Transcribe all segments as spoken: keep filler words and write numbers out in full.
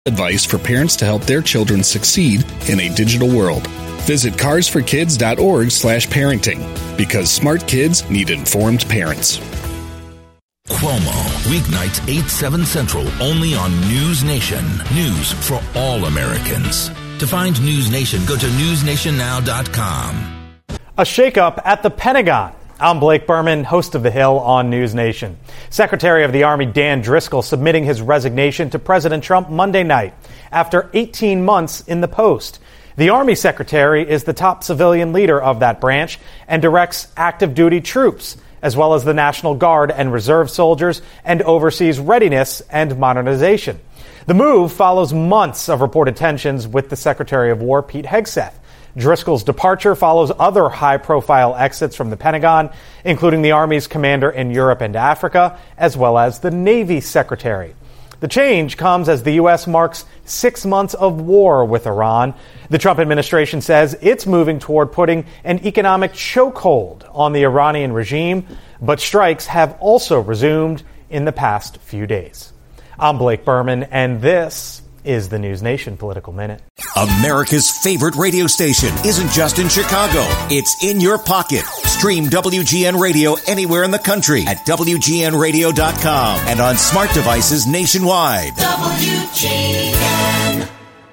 Advice for parents to help their children succeed in a digital world. Visit cars for kids dot org slash parenting, because smart kids need informed parents. Cuomo, weeknights eight, seven Central, only on News Nation. News for all Americans. To find News Nation, go to news nation now dot com. A shakeup at the Pentagon. I'm Blake Berman, host of The Hill on News Nation. Secretary of the Army Dan Driscoll submitting his resignation to President Trump Monday night after eighteen months in the post. The Army Secretary is the top civilian leader of that branch and directs active duty troops, as well as the National Guard and Reserve soldiers, and oversees readiness and modernization. The move follows months of reported tensions with the Secretary of War, Pete Hegseth. Driscoll's departure follows other high-profile exits from the Pentagon, including the Army's commander in Europe and Africa, as well as the Navy Secretary. The change comes as the U S marks six months of war with Iran. The Trump administration says it's moving toward putting an economic chokehold on the Iranian regime, but strikes have also resumed in the past few days. I'm Blake Berman, and this is the News Nation Political Minute. America's favorite radio station isn't just in Chicago. It's in your pocket. Stream W G N Radio anywhere in the country at W G N radio dot com and on smart devices nationwide. W G N.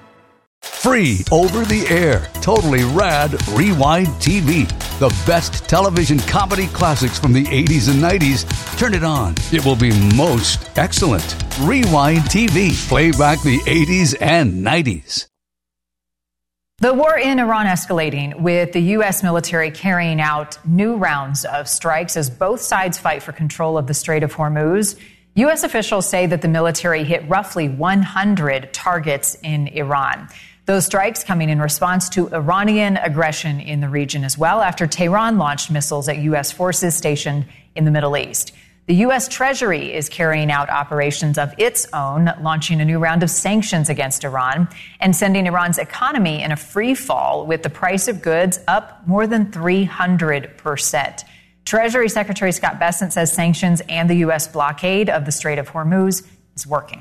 Free over the air, totally rad Rewind T V. The best television comedy classics from the eighties and nineties. Turn it on. It will be most excellent. Rewind T V. Play back the eighties and nineties. The war in Iran escalating, with the U S military carrying out new rounds of strikes as both sides fight for control of the Strait of Hormuz. U S officials say that the military hit roughly one hundred targets in Iran. Those strikes coming in response to Iranian aggression in the region as well, after Tehran launched missiles at U S forces stationed in the Middle East. The U S Treasury is carrying out operations of its own, launching a new round of sanctions against Iran and sending Iran's economy in a free fall, with the price of goods up more than three hundred percent. Treasury Secretary Scott Bessent says sanctions and the U S blockade of the Strait of Hormuz is working.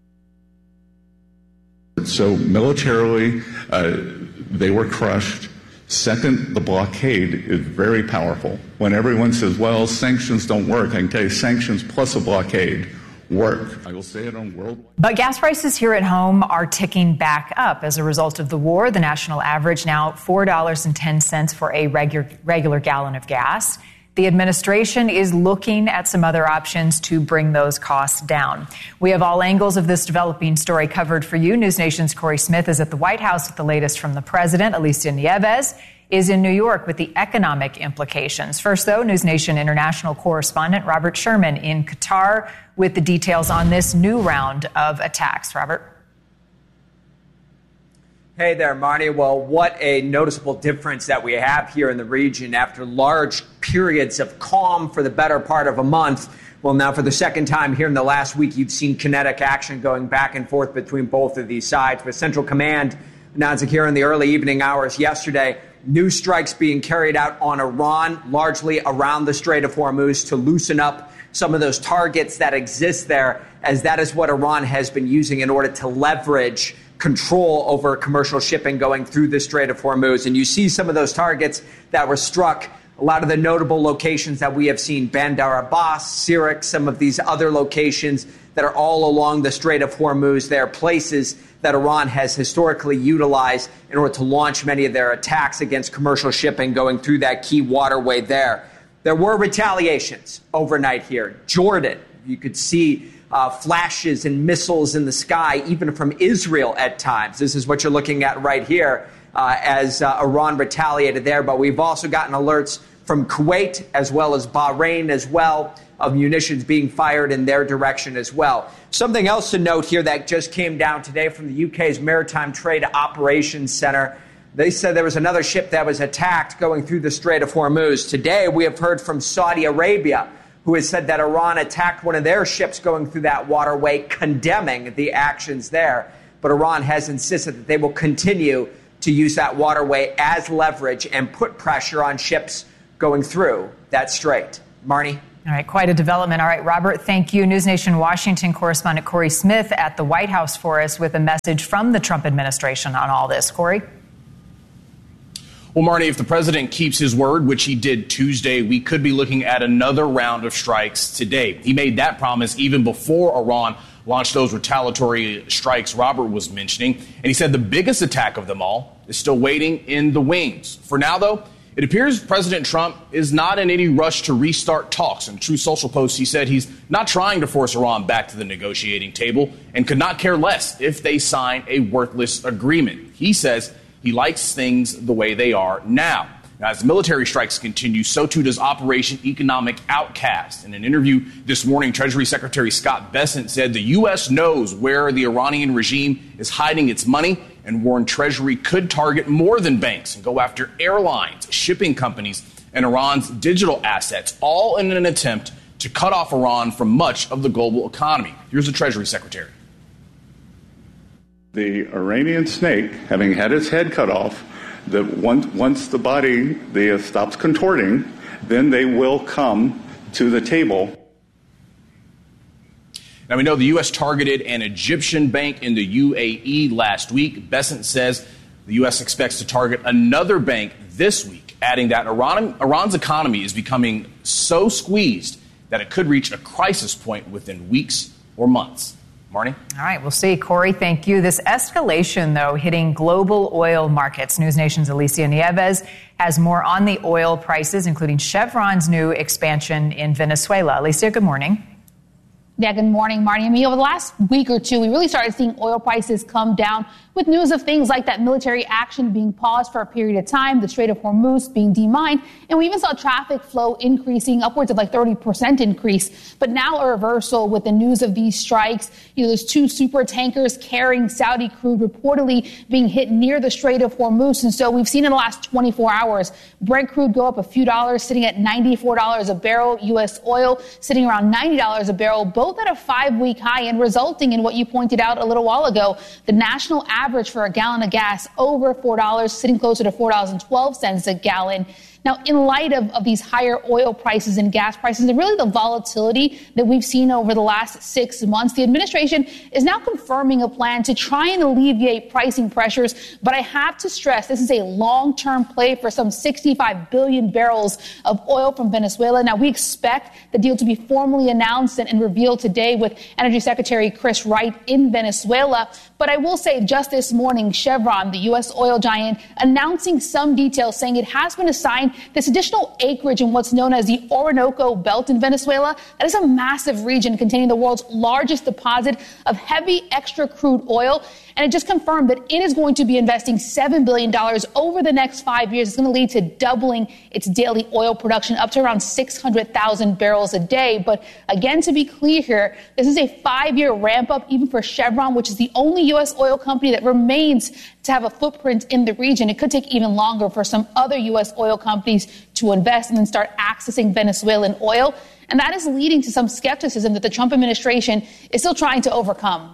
So militarily, uh, they were crushed. Second, the blockade is very powerful. When everyone says, well, sanctions don't work, I can tell you sanctions plus a blockade work. I will say it on world. But gas prices here at home are ticking back up as a result of the war. The national average now four dollars and ten cents for a regular, regular gallon of gas. The administration is looking at some other options to bring those costs down. We have all angles of this developing story covered for you. News Nation's Corey Smith is at the White House with the latest from the president. Alicia Nieves is in New York with the economic implications. First, though, News Nation international correspondent Robert Sherman in Qatar with the details on this new round of attacks. Robert? Hey there, Marnie. Well, what a noticeable difference that we have here in the region after large periods of calm for the better part of a month. Well, now for the second time here in the last week, you've seen kinetic action going back and forth between both of these sides, with Central Command announcing here in the early evening hours yesterday new strikes being carried out on Iran, largely around the Strait of Hormuz, to loosen up some of those targets that exist there, as that is what Iran has been using in order to leverage control over commercial shipping going through the Strait of Hormuz. And you see some of those targets that were struck, a lot of the notable locations that we have seen, Bandar Abbas, Sirak, some of these other locations that are all along the Strait of Hormuz. They are places that Iran has historically utilized in order to launch many of their attacks against commercial shipping going through that key waterway there. There were retaliations overnight here. Jordan, you could see Uh, flashes and missiles in the sky, even from Israel at times. This is what you're looking at right here uh, as uh, Iran retaliated there. But we've also gotten alerts from Kuwait as well as Bahrain as well of munitions being fired in their direction as well. Something else to note here that just came down today from the U K's Maritime Trade Operations Center. They said there was another ship that was attacked going through the Strait of Hormuz. Today, we have heard from Saudi Arabia, who has said that Iran attacked one of their ships going through that waterway, condemning the actions there. But Iran has insisted that they will continue to use that waterway as leverage and put pressure on ships going through that strait. Marnie? All right, quite a development. All right, Robert, thank you. News Nation Washington correspondent Corey Smith at the White House for us with a message from the Trump administration on all this. Corey? Well, Marnie, if the president keeps his word, which he did Tuesday, we could be looking at another round of strikes today. He made that promise even before Iran launched those retaliatory strikes Robert was mentioning. And he said the biggest attack of them all is still waiting in the wings. For now, though, it appears President Trump is not in any rush to restart talks. In a Truth Social post, he said he's not trying to force Iran back to the negotiating table and could not care less if they sign a worthless agreement. He says he likes things the way they are now. Now, as the military strikes continue, so too does Operation Economic Outcast. In an interview this morning, Treasury Secretary Scott Bessent said the U S knows where the Iranian regime is hiding its money and warned Treasury could target more than banks and go after airlines, shipping companies, and Iran's digital assets, all in an attempt to cut off Iran from much of the global economy. Here's the Treasury Secretary. The Iranian snake, having had its head cut off, that once, once the body the, uh, stops contorting, then they will come to the table. Now, we know the U S targeted an Egyptian bank in the U A E last week. Bessent says the U S expects to target another bank this week, adding that Iran, Iran's economy is becoming so squeezed that it could reach a crisis point within weeks or months. Marnie? All right, we'll see. Corey, thank you. This escalation, though, hitting global oil markets. News Nation's Alicia Nieves has more on the oil prices, including Chevron's new expansion in Venezuela. Alicia, good morning. Yeah, good morning, Marnie. I mean, over the last week or two, we really started seeing oil prices come down with news of things like that military action being paused for a period of time, the Strait of Hormuz being demined, and we even saw traffic flow increasing upwards of like thirty percent increase. But now a reversal with the news of these strikes. You know, there's two super tankers carrying Saudi crude reportedly being hit near the Strait of Hormuz. And so we've seen in the last twenty-four hours, Brent crude go up a few dollars, sitting at ninety-four dollars a barrel, U S oil sitting around ninety dollars a barrel, both at a five-week high, and resulting in what you pointed out a little while ago, the national average for a gallon of gas over four dollars, sitting closer to four dollars and twelve cents a gallon. Now, in light of, of these higher oil prices and gas prices and really the volatility that we've seen over the last six months, the administration is now confirming a plan to try and alleviate pricing pressures. But I have to stress this is a long-term play for some sixty-five billion barrels of oil from Venezuela. Now, we expect the deal to be formally announced and, and revealed today with Energy Secretary Chris Wright in Venezuela. But I will say just this morning, Chevron, the U S oil giant, announcing some details, saying it has been assigned this additional acreage in what's known as the Orinoco Belt in Venezuela. That is a massive region containing the world's largest deposit of heavy extra crude oil. And it just confirmed that it is going to be investing seven billion dollars over the next five years. It's going to lead to doubling its daily oil production up to around six hundred thousand barrels a day. But again, to be clear here, this is a five-year ramp up even for Chevron, which is the only U S oil company that remains to have a footprint in the region. It could take even longer for some other U S oil companies to invest and then start accessing Venezuelan oil. And that is leading to some skepticism that the Trump administration is still trying to overcome.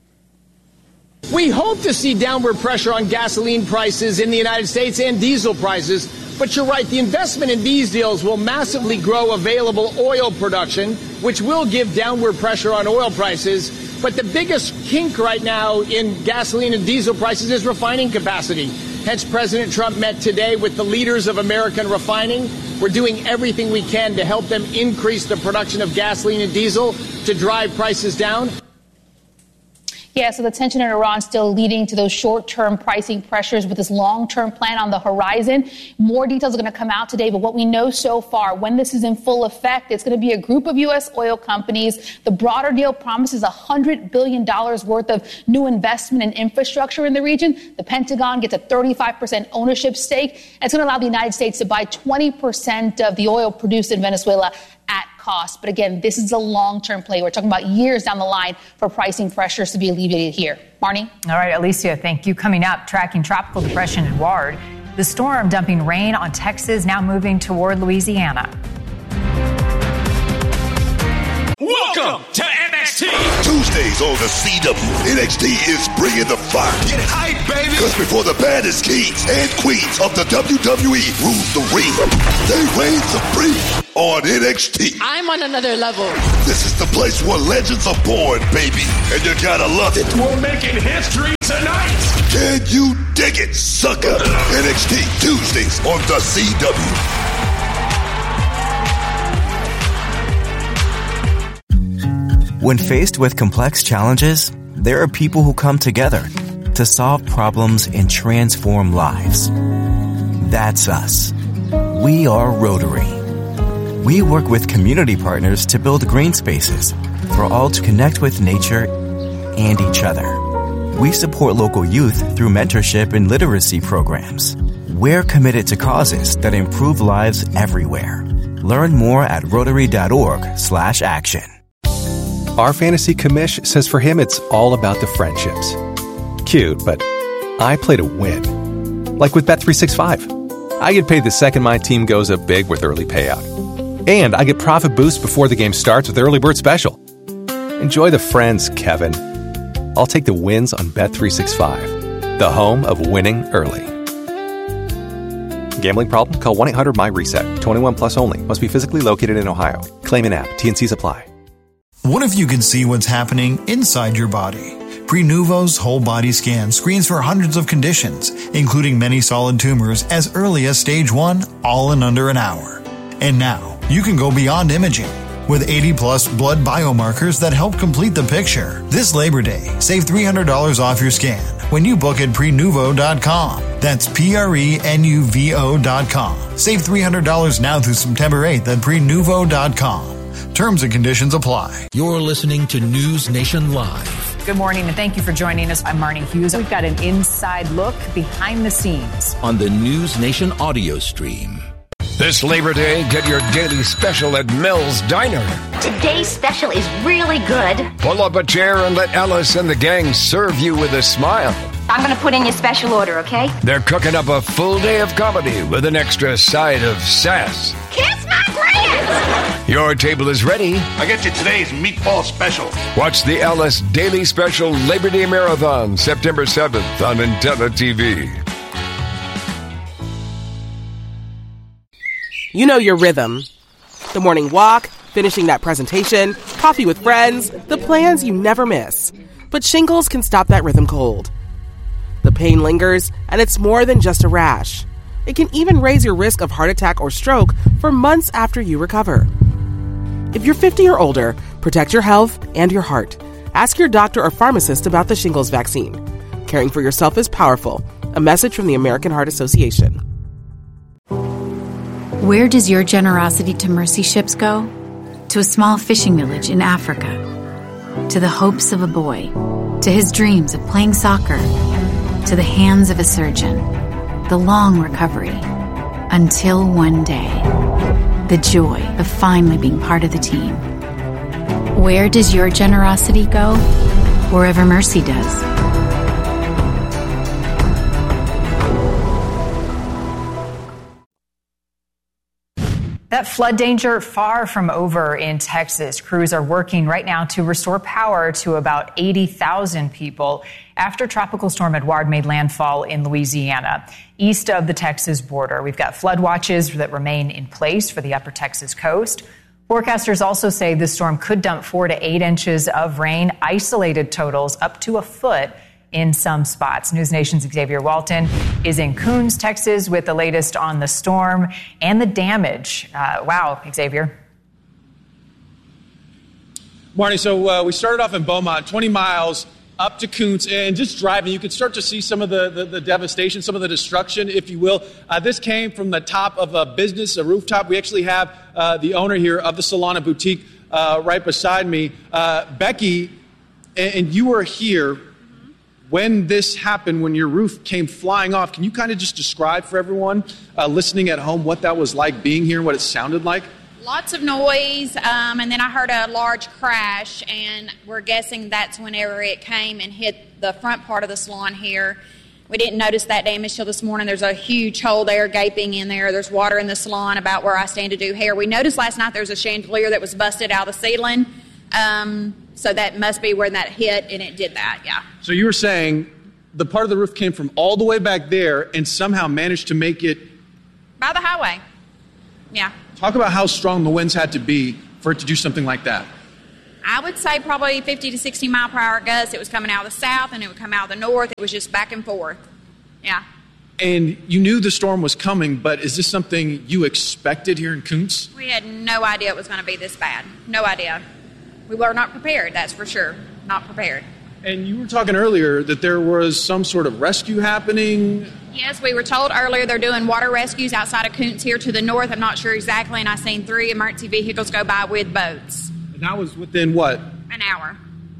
We hope to see downward pressure on gasoline prices in the United States and diesel prices. But you're right, the investment in these deals will massively grow available oil production, which will give downward pressure on oil prices. But the biggest kink right now in gasoline and diesel prices is refining capacity. Hence, President Trump met today with the leaders of American refining. We're doing everything we can to help them increase the production of gasoline and diesel to drive prices down. Yeah, so the tension in Iran still leading to those short-term pricing pressures with this long-term plan on the horizon. More details are going to come out today, but what we know so far, when this is in full effect, it's going to be a group of U S oil companies. The broader deal promises one hundred billion dollars worth of new investment in infrastructure in the region. The Pentagon gets a thirty-five percent ownership stake, and it's going to allow the United States to buy twenty percent of the oil produced in Venezuela at cost. But again, this is a long-term play. We're talking about years down the line for pricing pressures to be alleviated here. Marnie? All right, Alicia, thank you. Coming up, tracking Tropical Depression Edouard. The storm dumping rain on Texas, now moving toward Louisiana. Welcome to N X T. Tuesdays on the C W, N X T is bringing the fire. Get hype, baby. Because before the baddest kings and queens of the W W E rule the ring, they reign supreme on N X T. I'm on another level. This is the place where legends are born, baby. And you gotta love it. We're making history tonight. Can you dig it, sucker? N X T Tuesdays on the C W. When faced with complex challenges, there are people who come together to solve problems and transform lives. That's us. We are Rotary. We work with community partners to build green spaces for all to connect with nature and each other. We support local youth through mentorship and literacy programs. We're committed to causes that improve lives everywhere. Learn more at rotary.org slash action. Our fantasy commish says for him it's all about the friendships. Cute, but I play to win. Like with Bet three sixty-five. I get paid the second my team goes up big with early payout. And I get profit boost before the game starts with Early Bird Special. Enjoy the friends, Kevin. I'll take the wins on Bet three sixty-five, the home of winning early. Gambling problem? Call one eight hundred M Y reset. twenty-one plus only. Must be physically located in Ohio. Claim in app. T and Cs apply. What if you could see what's happening inside your body? Prenuvo's whole body scan screens for hundreds of conditions, including many solid tumors as early as stage one, all in under an hour. And now, you can go beyond imaging. With eighty plus blood biomarkers that help complete the picture. This Labor Day, save three hundred dollars off your scan when you book at prenuvo dot com. That's P R E N U V O dot com. Save three hundred dollars now through September eighth at prenuvo dot com. Terms and conditions apply. You're listening to News Nation Live. Good morning, and thank you for joining us. I'm Marnie Hughes. We've got an inside look behind the scenes on the News Nation audio stream. This Labor Day, get your daily special at Mel's Diner. Today's special is really good. Pull up a chair and let Alice and the gang serve you with a smile. I'm going to put in your special order, okay? They're cooking up a full day of comedy with an extra side of sass. Kiss my grits! Your table is ready. I get you today's meatball special. Watch the Alice Daily Special Labor Day Marathon, September seventh on Intella T V. You know your rhythm. The morning walk, finishing that presentation, coffee with friends, the plans you never miss. But shingles can stop that rhythm cold. The pain lingers, and it's more than just a rash. It can even raise your risk of heart attack or stroke for months after you recover. If you're fifty or older, protect your health and your heart. Ask your doctor or pharmacist about the shingles vaccine. Caring for yourself is powerful. A message from the American Heart Association. Where does your generosity to mercy ships go? To a small fishing village in Africa. To the hopes of a boy. To his dreams of playing soccer. To the hands of a surgeon. The long recovery. Until one day. The joy of finally being part of the team. Where does your generosity go? Wherever mercy does. That flood danger far from over in Texas. Crews are working right now to restore power to about eighty thousand people after Tropical Storm Edouard made landfall in Louisiana, east of the Texas border. We've got flood watches that remain in place for the upper Texas coast. Forecasters also say this storm could dump four to eight inches of rain, isolated totals up to a foot in some spots. News Nation's Xavier Walton is in Coons, Texas, with the latest on the storm and the damage. Uh, wow, Xavier. Marnie, so uh, we started off in Beaumont, twenty miles up to Coons, and just driving, you could start to see some of the, the, the devastation, some of the destruction, if you will. Uh, this came from the top of a business, a rooftop. We actually have uh, the owner here of the Solana Boutique uh, right beside me. Uh, Becky, and, and you were here when this happened, when your roof came flying off. Can you kind of just describe for everyone uh, listening at home what that was like being here and what it sounded like? Lots of noise, um, and then I heard a large crash, and we're guessing that's whenever it came and hit the front part of the salon here. We didn't notice that damage till this morning. There's a huge hole there, gaping in there. There's water in the salon about where I stand to do hair. We noticed last night there's a chandelier that was busted out of the ceiling. Um, so that must be where that hit, and it did that, yeah. So you were saying the part of the roof came from all the way back there and somehow managed to make it... By the highway, yeah. Talk about how strong the winds had to be for it to do something like that. I would say probably fifty to sixty mile per hour gusts. It was coming out of the south and it would come out of the north. It was just back and forth. Yeah. And you knew the storm was coming, but is this something you expected here in Kountze? We had no idea it was going to be this bad. No idea. We were not prepared, that's for sure. Not prepared. And you were talking earlier that there was some sort of rescue happening. Yes, we were told earlier they're doing water rescues outside of Kountze here to the north. I'm not sure exactly, and I seen three emergency vehicles go by with boats. And that was within what? An hour.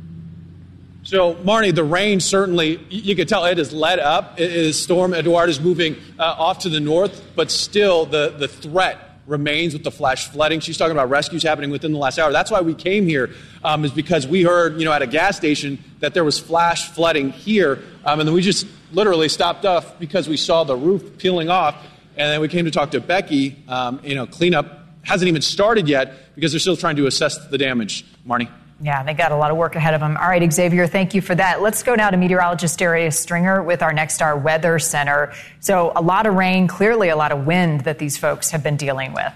So, Marnie, the rain certainly, you can tell it has let up. It is Storm Eduard is moving uh, off to the north, but still the, the threat remains with the flash flooding. She's talking about rescues happening within the last hour. That's why we came here, um, is because we heard, you know, at a gas station that there was flash flooding here, um, and then we just literally stopped off because we saw the roof peeling off, and then we came to talk to Becky. Um, you know, cleanup hasn't even started yet because they're still trying to assess the damage. Marnie? Yeah, they got a lot of work ahead of them. All right, Xavier, thank you for that. Let's go now to meteorologist Darius Stringer with our Nexstar Weather Center. So a lot of rain, clearly a lot of wind that these folks have been dealing with.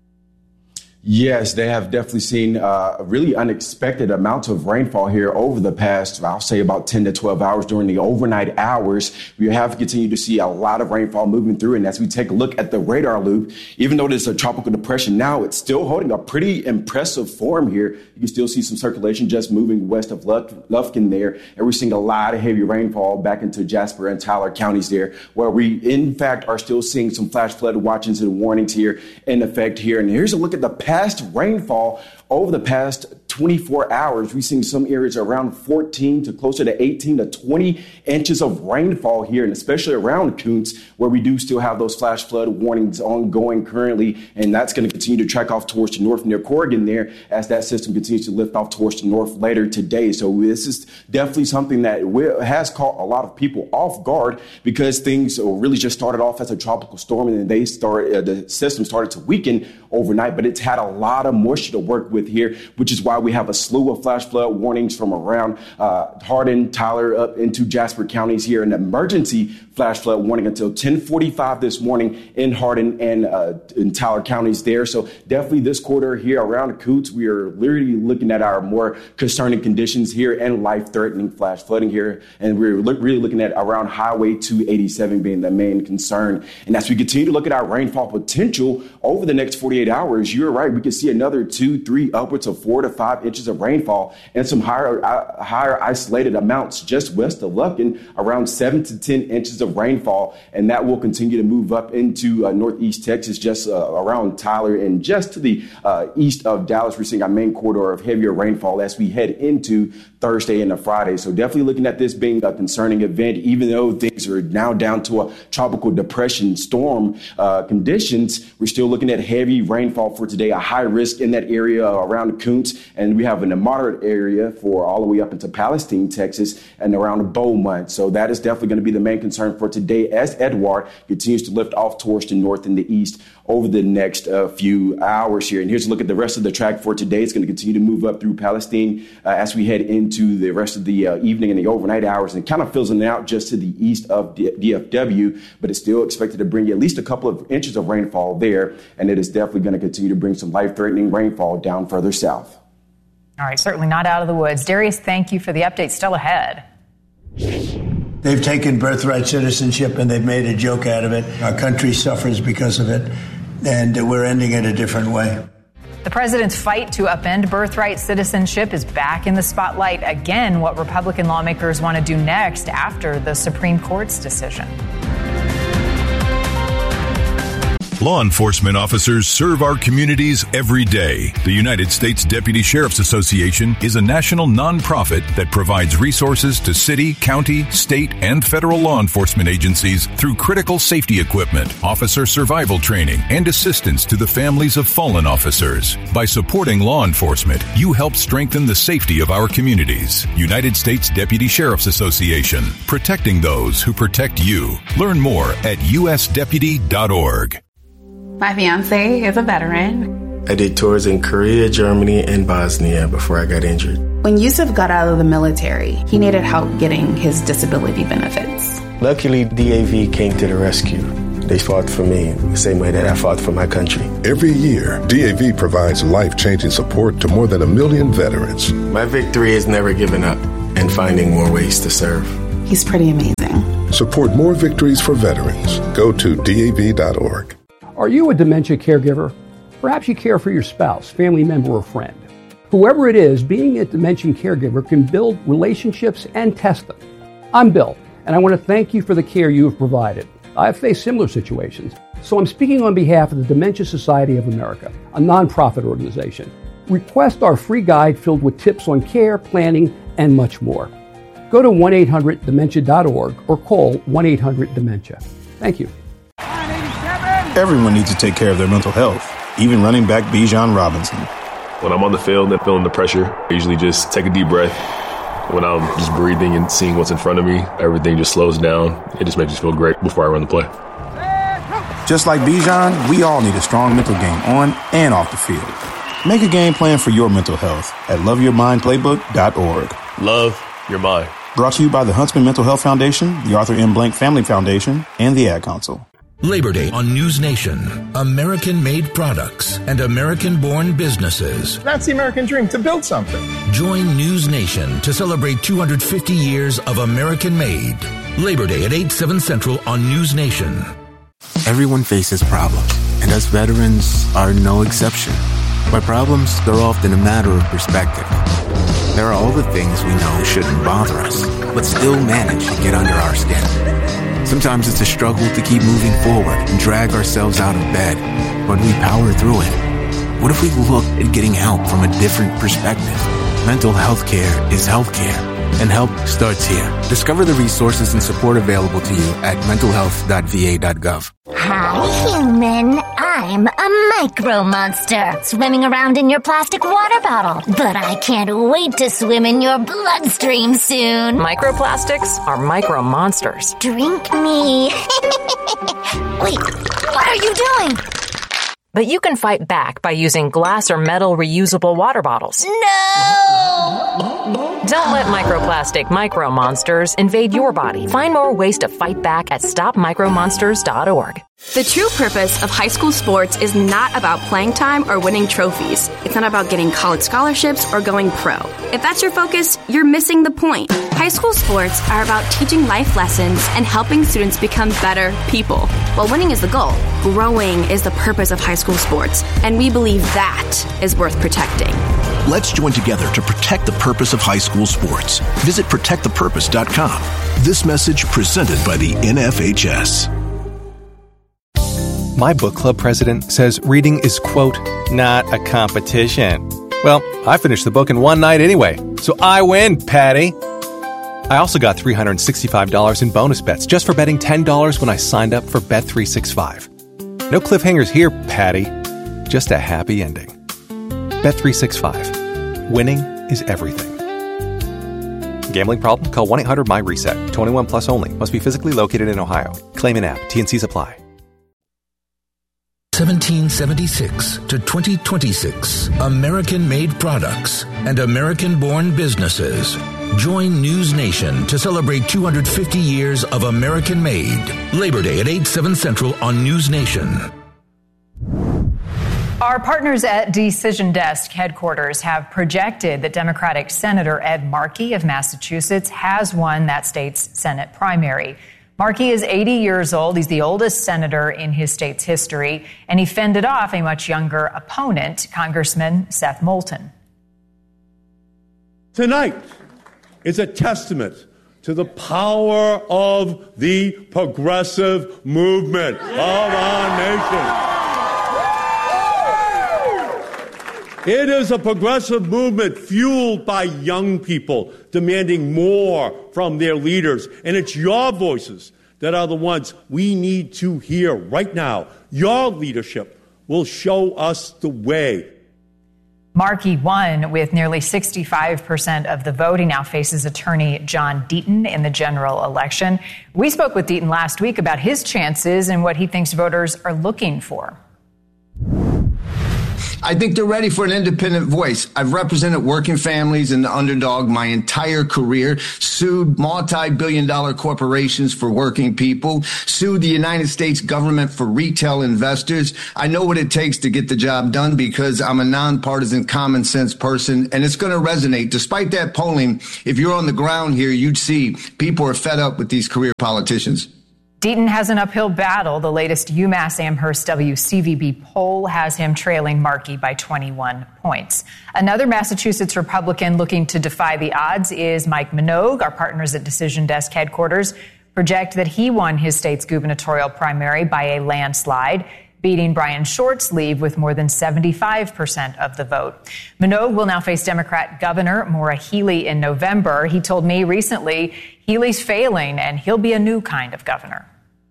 Yes, they have definitely seen uh, really unexpected amounts of rainfall here over the past, I'll say, about ten to twelve hours during the overnight hours. We have continued to see a lot of rainfall moving through. And as we take a look at the radar loop, even though there's a tropical depression now, it's still holding a pretty impressive form here. You can still see some circulation just moving west of Lufkin there. And we're seeing a lot of heavy rainfall back into Jasper and Tyler counties there, where we, in fact, are still seeing some flash flood watchings and warnings here in effect here. And here's a look at the past rainfall over the past twenty-four hours. We've seen some areas around fourteen to closer to eighteen to twenty inches of rainfall here, and especially around Kountze, where we do still have those flash flood warnings ongoing currently. And that's going to continue to track off towards the north near Corrigan there as that system continues to lift off towards the north later today. So this is definitely something that will, has caught a lot of people off guard because things really just started off as a tropical storm, and then they start, uh, the system started to weaken overnight, but it's had a lot of moisture to work with here, which is why we have a slew of flash flood warnings from around uh, Hardin, Tyler, up into Jasper counties here, an emergency flash flood warning until ten forty-five this morning in Hardin and uh, in Tyler counties there. So definitely this quarter here around Kountze, we are literally looking at our more concerning conditions here and life-threatening flash flooding here. And we're look, really looking at around Highway two eighty-seven being the main concern. And as we continue to look at our rainfall potential over the next forty-eight hours, you're right, we can see another two, three, upwards of four to five inches of rainfall and some higher uh, higher isolated amounts just west of Lufkin, around seven to ten inches of rainfall. And that will continue to move up into uh, northeast Texas, just uh, around Tyler and just to the uh, east of Dallas. We're seeing our main corridor of heavier rainfall as we head into Thursday and a Friday. So definitely looking at this being a concerning event, even though things are now down to a tropical depression storm uh, conditions. We're still looking at heavy rainfall for today, a high risk in that area around Kountze, and we have in a moderate area for all the way up into Palestine, Texas, and around Beaumont. So that is definitely going to be the main concern for today as Eduard continues to lift off towards the north and the east over the next uh, few hours here. And here's a look at the rest of the track for today. It's going to continue to move up through Palestine uh, as we head into the rest of the uh, evening and the overnight hours, and kind of fizzling out just to the east of D F W, but it's still expected to bring you at least a couple of inches of rainfall there, and it is definitely going to continue to bring some life-threatening rainfall down further south. All right, certainly not out of the woods. Darius, thank you for the update. Still ahead. They've taken birthright citizenship and they've made a joke out of it. Our country suffers because of it, and we're ending it a different way. The president's fight to upend birthright citizenship is back in the spotlight again. What Republican lawmakers want to do next after the Supreme Court's decision. Law enforcement officers serve our communities every day. The United States Deputy Sheriff's Association is a national nonprofit that provides resources to city, county, state, and federal law enforcement agencies through critical safety equipment, officer survival training, and assistance to the families of fallen officers. By supporting law enforcement, you help strengthen the safety of our communities. United States Deputy Sheriff's Association, protecting those who protect you. Learn more at u s deputy dot org. My fiance is a veteran. I did tours in Korea, Germany, and Bosnia before I got injured. When Yusuf got out of the military, he needed help getting his disability benefits. Luckily, D A V came to the rescue. They fought for me the same way that I fought for my country. Every year, D A V provides life-changing support to more than a million veterans. My victory is never giving up and finding more ways to serve. He's pretty amazing. Support more victories for veterans. Go to D A V dot org. Are you a dementia caregiver? Perhaps you care for your spouse, family member, or friend. Whoever it is, being a dementia caregiver can build relationships and test them. I'm Bill, and I want to thank you for the care you have provided. I've faced similar situations, so I'm speaking on behalf of the Dementia Society of America, a nonprofit organization. Request our free guide filled with tips on care, planning, and much more. Go to one eight hundred dementia dot org or call one eight hundred dementia. Thank you. Everyone needs to take care of their mental health, even running back Bijan Robinson. When I'm on the field and feeling the pressure, I usually just take a deep breath. When I'm just breathing and seeing what's in front of me, everything just slows down. It just makes me feel great before I run the play. Just like Bijan, we all need a strong mental game on and off the field. Make a game plan for your mental health at love your mind playbook dot org. Love your mind. Brought to you by the Huntsman Mental Health Foundation, the Arthur M. Blank Family Foundation, and the Ad Council. Labor Day on News Nation. American-made products and American-born businesses. That's the American dream, to build something. Join News Nation to celebrate two hundred fifty years of American-made. Labor Day at eight, seven Central on News Nation. Everyone faces problems, and us veterans are no exception. By problems, they're often a matter of perspective. There are all the things we know shouldn't bother us, but still manage to get under our skin. Sometimes it's a struggle to keep moving forward and drag ourselves out of bed, but we power through it. What if we looked at getting help from a different perspective? Mental health care is health care, and help starts here. Discover the resources and support available to you at mental health dot v a dot gov. Hi, human. I'm a micro monster swimming around in your plastic water bottle. But I can't wait to swim in your bloodstream soon. Microplastics are micro monsters. Drink me. Wait, what are you doing? But you can fight back by using glass or metal reusable water bottles. No! Don't let microplastic micro monsters invade your body. Find more ways to fight back at stop micro monsters dot org. The true purpose of high school sports is not about playing time or winning trophies. It's not about getting college scholarships or going pro. If that's your focus, you're missing the point. High school sports are about teaching life lessons and helping students become better people. While winning is the goal, growing is the purpose of high school sports, and we believe that is worth protecting. Let's join together to protect the purpose of high school sports. Visit protect the purpose dot com. This message presented by the N F H S. My book club president says reading is, quote, not a competition. Well, I finished the book in one night anyway, so I win, Patty. I also got three hundred sixty-five dollars in bonus bets just for betting ten dollars when I signed up for Bet three sixty-five. No cliffhangers here, Patty. Just a happy ending. Bet three sixty-five. Winning is everything. Gambling problem? Call one eight hundred M Y reset. twenty-one plus only. Must be physically located in Ohio. Claim in app. T and Cs apply. seventeen seventy-six to twenty twenty-six. American-made products and American-born businesses. Join News Nation to celebrate two hundred fifty years of American-made. Labor Day at eight, seven Central on News Nation. Our partners at Decision Desk headquarters have projected that Democratic Senator Ed Markey of Massachusetts has won that state's Senate primary. Markey is eighty years old. He's the oldest senator in his state's history, and he fended off a much younger opponent, Congressman Seth Moulton. Tonight is a testament to the power of the progressive movement of our nation. It is a progressive movement fueled by young people demanding more from their leaders. And it's your voices that are the ones we need to hear right now. Your leadership will show us the way. Markey won with nearly sixty-five percent of the vote. He now faces attorney John Deaton in the general election. We spoke with Deaton last week about his chances and what he thinks voters are looking for. I think they're ready for an independent voice. I've represented working families and the underdog my entire career, sued multi-billion dollar corporations for working people, sued the United States government for retail investors. I know what it takes to get the job done because I'm a nonpartisan, common sense person, and it's going to resonate. Despite that polling, if you're on the ground here, you'd see people are fed up with these career politicians. Deaton has an uphill battle. The latest UMass Amherst W C V B poll has him trailing Markey by twenty-one points. Another Massachusetts Republican looking to defy the odds is Mike Minogue. Our partners at Decision Desk headquarters project that he won his state's gubernatorial primary by a landslide, beating Brian Short's lead with more than seventy-five percent of the vote. Minogue will now face Democrat Governor Maura Healey in November. He told me recently Healey's failing and he'll be a new kind of governor.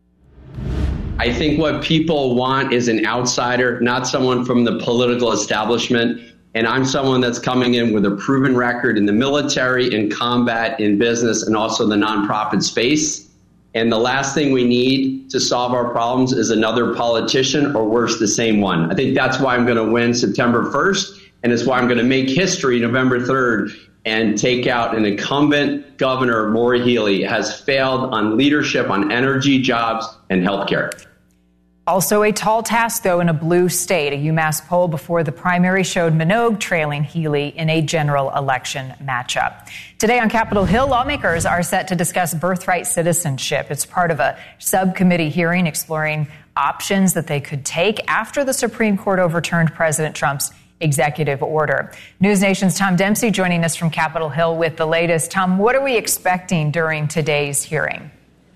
I think what people want is an outsider, not someone from the political establishment. And I'm someone that's coming in with a proven record in the military, in combat, in business, and also the nonprofit space. And the last thing we need to solve our problems is another politician, or worse, the same one. I think that's why I'm going to win September first, and it's why I'm going to make history November third and take out an incumbent governor. Maura Healey has failed on leadership, on energy, jobs, and healthcare. Also a tall task, though, in a blue state. A UMass poll before the primary showed Minogue trailing Healey in a general election matchup. Today on Capitol Hill, lawmakers are set to discuss birthright citizenship. It's part of a subcommittee hearing exploring options that they could take after the Supreme Court overturned President Trump's executive order. News Nation's Tom Dempsey joining us from Capitol Hill with the latest. Tom, what are we expecting during today's hearing?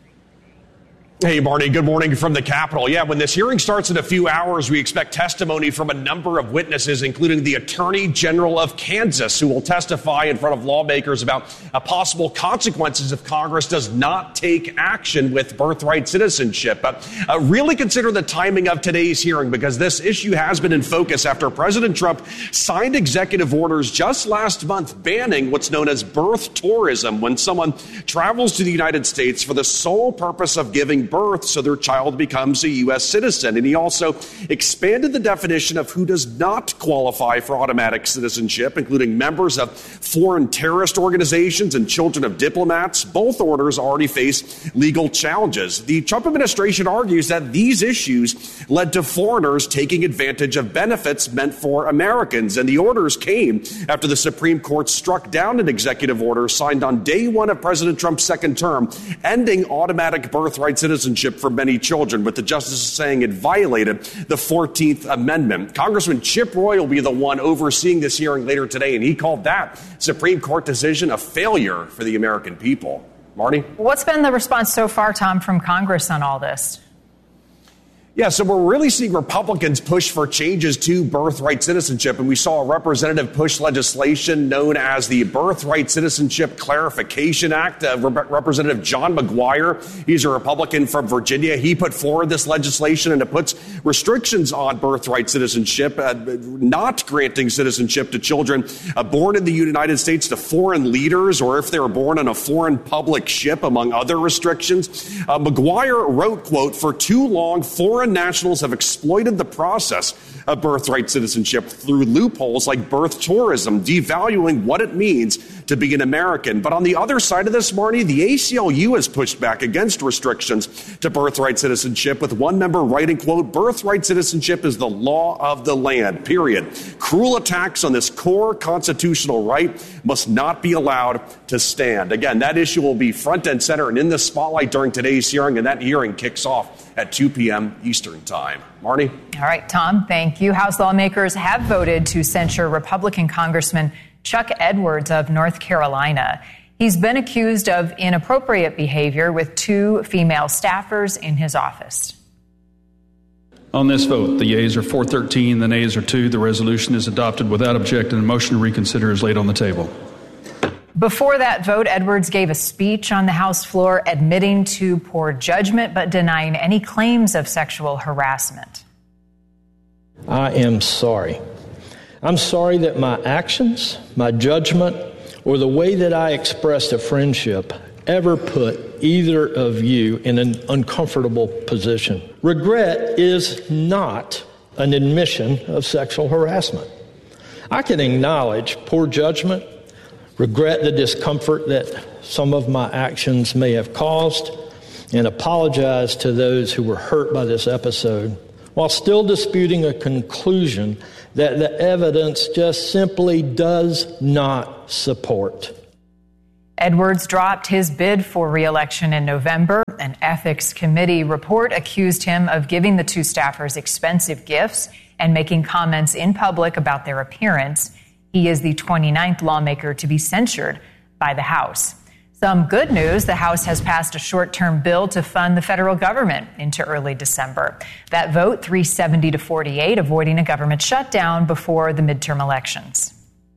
Hey, Barney, good morning from the Capitol. Yeah, when this hearing starts in a few hours, we expect testimony from a number of witnesses, including the Attorney General of Kansas, who will testify in front of lawmakers about uh, possible consequences if Congress does not take action with birthright citizenship. But uh, really consider the timing of today's hearing, because this issue has been in focus after President Trump signed executive orders just last month banning what's known as birth tourism, when someone travels to the United States for the sole purpose of giving birth so their child becomes a U S citizen. And he also expanded the definition of who does not qualify for automatic citizenship, including members of foreign terrorist organizations and children of diplomats. Both orders already face legal challenges. The Trump administration argues that these issues led to foreigners taking advantage of benefits meant for Americans. And the orders came after the Supreme Court struck down an executive order signed on day one of President Trump's second term, ending automatic birthright citizenship for many children, with the justices saying it violated the fourteenth Amendment. Congressman Chip Roy will be the one overseeing this hearing later today, and he called that Supreme Court decision a failure for the American people. Marty? What's been the response so far, Tom, from Congress on all this? Yeah, so we're really seeing Republicans push for changes to birthright citizenship, and we saw a representative push legislation known as the Birthright Citizenship Clarification Act. Uh, Rep- Representative John McGuire, he's a Republican from Virginia. He put forward this legislation, and it puts restrictions on birthright citizenship, uh, not granting citizenship to children uh, born in the United States to foreign leaders, or if they were born on a foreign public ship, among other restrictions. Uh, McGuire wrote, quote, "For too long, foreign nationals have exploited the process of birthright citizenship through loopholes like birth tourism, devaluing what it means to be an American." But on the other side of this, Marty, the A C L U has pushed back against restrictions to birthright citizenship, with one member writing, quote, "Birthright citizenship is the law of the land, period. Cruel attacks on this core constitutional right must not be allowed to stand." Again, that issue will be front and center and in the spotlight during today's hearing, and that hearing kicks off at two p.m. Eastern Time. Marty? All right, Tom, thank you. House lawmakers have voted to censure Republican Congressman Chuck Edwards of North Carolina. He's been accused of inappropriate behavior with two female staffers in his office. On this vote, the yeas are four thirteen, the nays are two. The resolution is adopted without objection, and a motion to reconsider is laid on the table. Before that vote, Edwards gave a speech on the House floor admitting to poor judgment but denying any claims of sexual harassment. I am sorry. I'm sorry that my actions, my judgment, or the way that I expressed a friendship ever put either of you in an uncomfortable position. Regret is not an admission of sexual harassment. I can acknowledge poor judgment, regret the discomfort that some of my actions may have caused, and apologize to those who were hurt by this episode, while still disputing a conclusion that the evidence just simply does not support. Edwards dropped his bid for re-election in November. An ethics committee report accused him of giving the two staffers expensive gifts and making comments in public about their appearance. He is the twenty-ninth lawmaker to be censured by the House. Some good news, the House has passed a short-term bill to fund the federal government into early December. That vote, three seventy to forty-eight, avoiding a government shutdown before the midterm elections.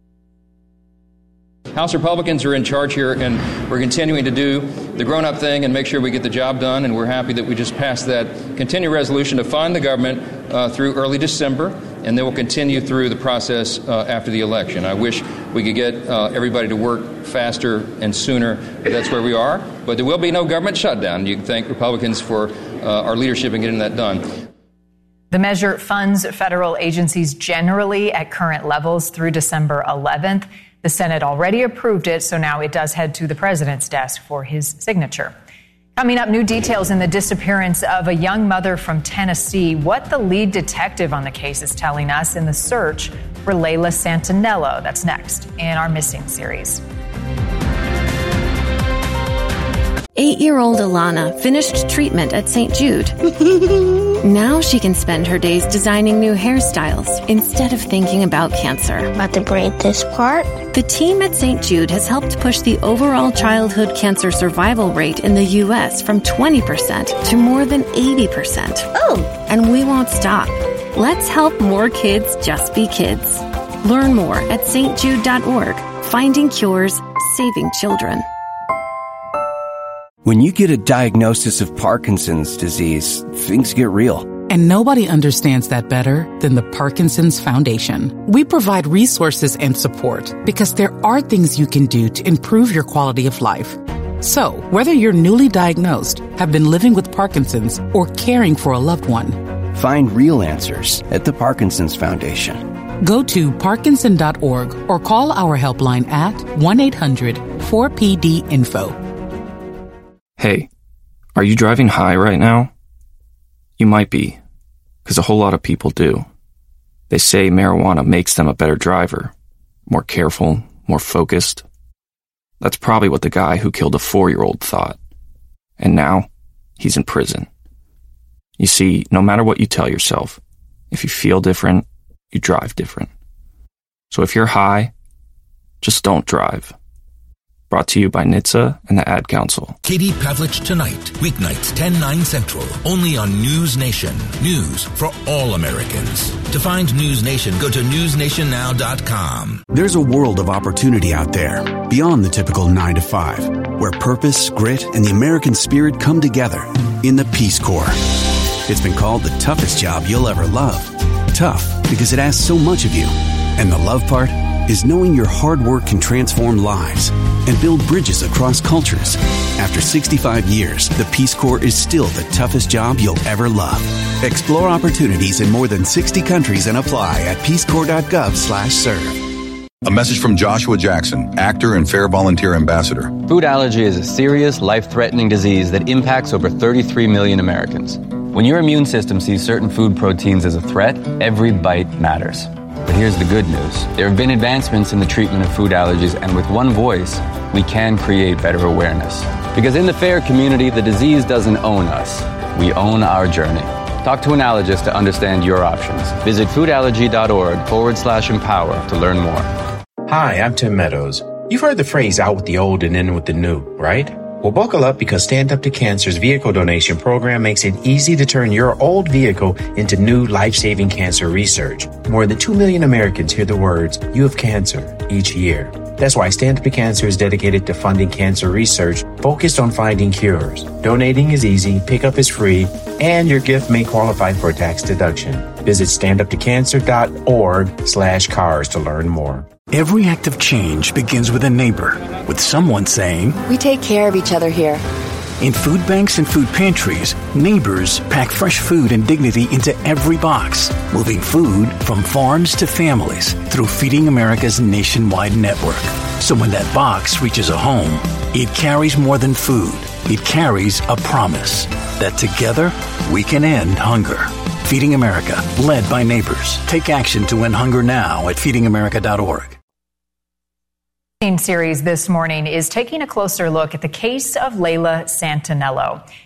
House Republicans are in charge here, and we're continuing to do the grown-up thing and make sure we get the job done, and we're happy that we just passed that continued resolution to fund the government uh, through early December, and then we'll continue through the process uh, after the election. I wish we could get uh, everybody to work faster and sooner, but that's where we are. But there will be no government shutdown. You can thank Republicans for uh, our leadership in getting that done. The measure funds federal agencies generally at current levels through December eleventh. The Senate already approved it, so now it does head to the president's desk for his signature. Coming up, new details in the disappearance of a young mother from Tennessee. What the lead detective on the case is telling us in the search for Layla Santinello. That's next in our Missing series. Eight-year-old Alana finished treatment at Saint Jude. Now she can spend her days designing new hairstyles instead of thinking about cancer. About to braid this part? The team at Saint Jude has helped push the overall childhood cancer survival rate in the U S from twenty percent to more than eighty percent. Oh! And we won't stop. Let's help more kids just be kids. Learn more at S T Jude dot org. Finding cures, saving children. When you get a diagnosis of Parkinson's disease, things get real. And nobody understands that better than the Parkinson's Foundation. We provide resources and support because there are things you can do to improve your quality of life. So, whether you're newly diagnosed, have been living with Parkinson's, or caring for a loved one, find real answers at the Parkinson's Foundation. Go to Parkinson dot org or call our helpline at one eight hundred four P D info. Hey, are you driving high right now? You might be, because a whole lot of people do. They say marijuana makes them a better driver, more careful, more focused. That's probably what the guy who killed a four-year-old thought. And now, he's in prison. You see, no matter what you tell yourself, if you feel different, you drive different. So if you're high, just don't drive. Brought to you by N H T S A and the Ad Council. Katie Pavlich Tonight, weeknights ten, nine Central, only on News Nation. News for all Americans. To find News Nation, go to news nation now dot com. There's a world of opportunity out there, beyond the typical nine to five, where purpose, grit, and the American spirit come together in the Peace Corps. It's been called the toughest job you'll ever love. Tough because it asks so much of you. And the love part is knowing your hard work can transform lives and build bridges across cultures. After sixty-five years, the Peace Corps is still the toughest job you'll ever love. Explore opportunities in more than sixty countries and apply at peace corps dot gov slash serve. A message from Joshua Jackson, actor and Fair Volunteer Ambassador. Food allergy is a serious, life-threatening disease that impacts over thirty-three million Americans. When your immune system sees certain food proteins as a threat, every bite matters. But here's the good news. There have been advancements in the treatment of food allergies, and with one voice, we can create better awareness. Because in the FAIR community, the disease doesn't own us. We own our journey. Talk to an allergist to understand your options. Visit foodallergy.org forward slash empower to learn more. Hi, I'm Tim Meadows. You've heard the phrase out with the old and in with the new, right? Well, buckle up because Stand Up to Cancer's vehicle donation program makes it easy to turn your old vehicle into new life-saving cancer research. More than two million Americans hear the words, "You have cancer," each year. That's why Stand Up to Cancer is dedicated to funding cancer research focused on finding cures. Donating is easy, pickup is free, and your gift may qualify for a tax deduction. Visit stand up to cancer dot org slash cars to learn more. Every act of change begins with a neighbor, with someone saying, "We take care of each other here." In food banks and food pantries, neighbors pack fresh food and dignity into every box, moving food from farms to families through Feeding America's nationwide network. So when that box reaches a home, it carries more than food. It carries a promise that together we can end hunger. Feeding America, led by neighbors. Take action to end hunger now at feeding america dot org. Series this morning is taking a closer look at the case of Layla Santanello.